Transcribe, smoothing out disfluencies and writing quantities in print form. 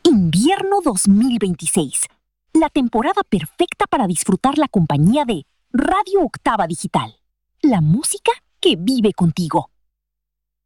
Invierno 2026. La temporada perfecta para disfrutar la compañía de Radio Octava Digital. La música que vive contigo.